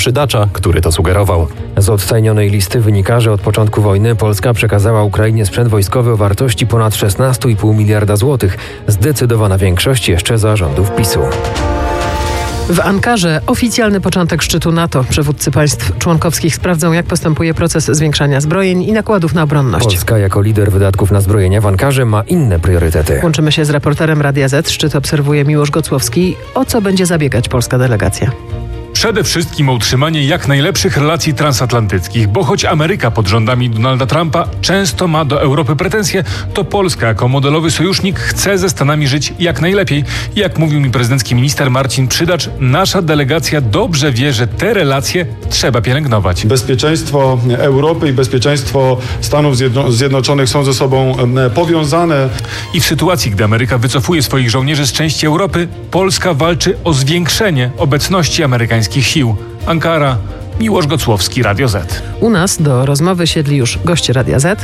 Przydacza, który to sugerował. Z odtajnionej listy wynika, że od początku wojny Polska przekazała Ukrainie sprzęt wojskowy o wartości ponad 16,5 miliarda złotych. Zdecydowana większość jeszcze za rządów PiS-u. W Ankarze oficjalny początek szczytu NATO. Przywódcy państw członkowskich sprawdzą, jak postępuje proces zwiększania zbrojeń i nakładów na obronność. Polska jako lider wydatków na zbrojenia w Ankarze ma inne priorytety. Łączymy się z reporterem Radia Z. Szczyt obserwuje Miłosz Gocłowski. O co będzie zabiegać polska delegacja? Przede wszystkim o utrzymanie jak najlepszych relacji transatlantyckich, bo choć Ameryka pod rządami Donalda Trumpa często ma do Europy pretensje, to Polska jako modelowy sojusznik chce ze Stanami żyć jak najlepiej. Jak mówił mi prezydencki minister Marcin Przydacz, nasza delegacja dobrze wie, że te relacje trzeba pielęgnować. Bezpieczeństwo Europy i bezpieczeństwo Stanów Zjednoczonych są ze sobą powiązane. I w sytuacji, gdy Ameryka wycofuje swoich żołnierzy z części Europy, Polska walczy o zwiększenie obecności amerykańskich sił. Ankara, Miłosz Gocłowski, Radio Z. U nas do rozmowy siedli już goście Radia Z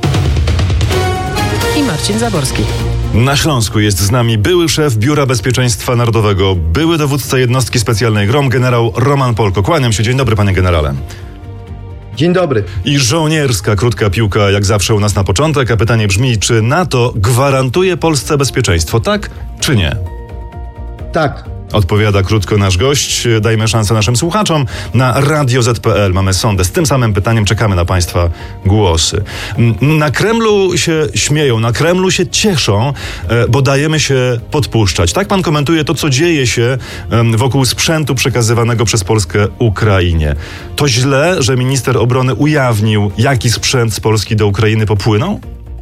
i Marcin Zaborski. Na Śląsku jest z nami były szef Biura Bezpieczeństwa Narodowego, były dowódca jednostki specjalnej GROM, generał Roman Polko. Kłaniam się. Dzień dobry, panie generale. Dzień dobry. I żołnierska krótka piłka, jak zawsze u nas na początek, a pytanie brzmi, czy NATO gwarantuje Polsce bezpieczeństwo, tak czy nie? Tak. Odpowiada krótko nasz gość. Dajmy szansę naszym słuchaczom. Na Radio Z.pl mamy sondę. Z tym samym pytaniem czekamy na państwa głosy. Na Kremlu się śmieją, na Kremlu się cieszą, bo dajemy się podpuszczać. Tak pan komentuje to, co dzieje się wokół sprzętu przekazywanego przez Polskę Ukrainie. To źle, że minister obrony ujawnił, jaki sprzęt z Polski do Ukrainy popłynął?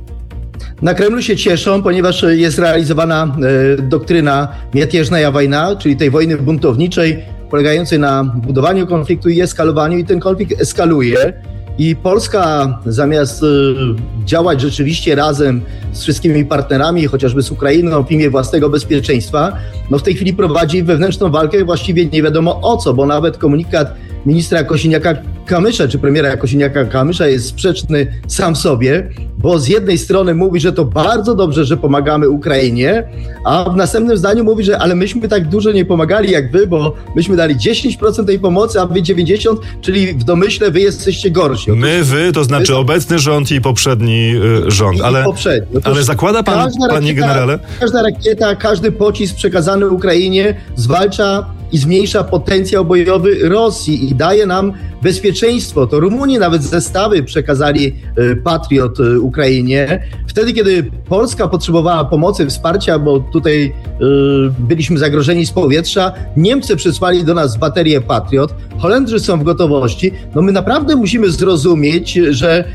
Na Kremlu się cieszą, ponieważ jest realizowana doktryna miятежная wojna, czyli tej wojny buntowniczej, polegającej na budowaniu konfliktu i eskalowaniu, i ten konflikt eskaluje. I Polska zamiast działać rzeczywiście razem z wszystkimi partnerami, chociażby z Ukrainą w imię własnego bezpieczeństwa, no w tej chwili prowadzi wewnętrzną walkę właściwie nie wiadomo o co, bo nawet komunikat ministra Kosiniaka-Kamysza, czy premiera Kosiniaka-Kamysza jest sprzeczny sam w sobie, bo z jednej strony mówi, że to bardzo dobrze, że pomagamy Ukrainie, a w następnym zdaniu mówi, że ale myśmy tak dużo nie pomagali jak wy, bo myśmy dali 10% tej pomocy, a wy 90%, czyli w domyśle wy jesteście gorsi. Wy, to znaczy obecny rząd i poprzedni rząd. Ale zakłada pan, panie generale? Każda rakieta, każdy pocisk przekazany Ukrainie zwalcza i zmniejsza potencjał bojowy Rosji i daje nam bezpieczeństwo. To Rumunii nawet zestawy przekazali Patriot Ukrainie. Wtedy, kiedy Polska potrzebowała pomocy, wsparcia, bo tutaj byliśmy zagrożeni z powietrza, Niemcy przysłali do nas baterię Patriot, Holendrzy są w gotowości. No my naprawdę musimy zrozumieć, że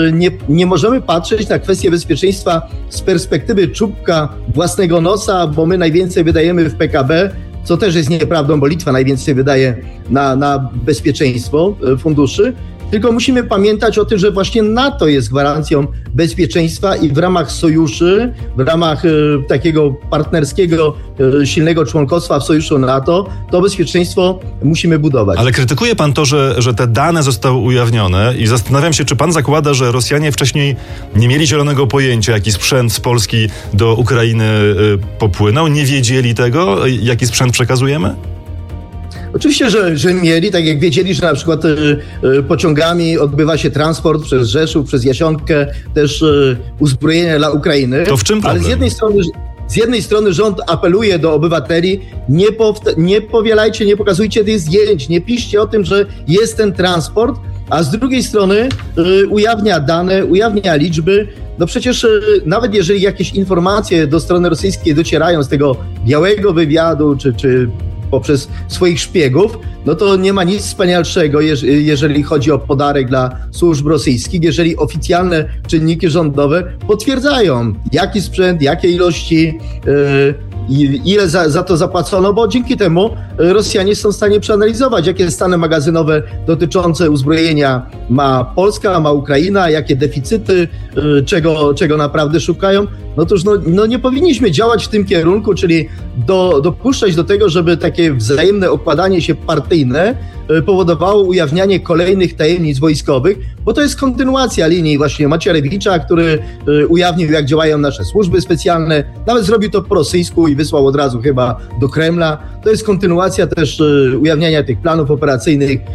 nie możemy patrzeć na kwestię bezpieczeństwa z perspektywy czubka własnego nosa, bo my najwięcej wydajemy w PKB, co też jest nieprawdą, bo Litwa najwięcej wydaje na bezpieczeństwo funduszy, tylko musimy pamiętać o tym, że właśnie NATO jest gwarancją bezpieczeństwa i w ramach sojuszy, w ramach takiego partnerskiego, silnego członkostwa w sojuszu NATO, to bezpieczeństwo musimy budować. Ale krytykuje pan to, że te dane zostały ujawnione i zastanawiam się, czy pan zakłada, że Rosjanie wcześniej nie mieli zielonego pojęcia, jaki sprzęt z Polski do Ukrainy popłynął, nie wiedzieli tego, jaki sprzęt przekazujemy? Oczywiście, że mieli, tak jak wiedzieli, że na przykład pociągami odbywa się transport przez Rzeszów, przez Jasionkę, też uzbrojenia dla Ukrainy. To w czym problem? Ale z jednej strony rząd apeluje do obywateli, nie powielajcie, nie pokazujcie tych zdjęć, nie piszcie o tym, że jest ten transport, a z drugiej strony ujawnia dane, ujawnia liczby. No przecież nawet jeżeli jakieś informacje do strony rosyjskiej docierają z tego białego wywiadu, czy poprzez swoich szpiegów, no to nie ma nic wspanialszego, jeżeli chodzi o podarek dla służb rosyjskich, jeżeli oficjalne czynniki rządowe potwierdzają, jaki sprzęt, jakie ilości, ile za to zapłacono, bo dzięki temu Rosjanie są w stanie przeanalizować, jakie stany magazynowe dotyczące uzbrojenia ma Polska, ma Ukraina, jakie deficyty, czego naprawdę szukają. No to już nie powinniśmy działać w tym kierunku, czyli dopuszczać do tego, żeby takie wzajemne okładanie się partyjne powodowało ujawnianie kolejnych tajemnic wojskowych, bo to jest kontynuacja linii właśnie Macierewicza, który ujawnił, jak działają nasze służby specjalne, nawet zrobił to po rosyjsku i wysłał od razu chyba do Kremla. To jest kontynuacja też ujawniania tych planów operacyjnych